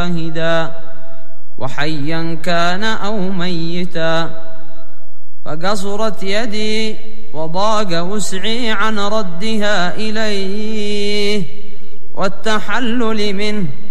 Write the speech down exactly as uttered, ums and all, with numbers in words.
شاهدا وحيا كان أو ميتا، فقصرت يدي وضاق وسعي عن ردها إليه والتحلل منه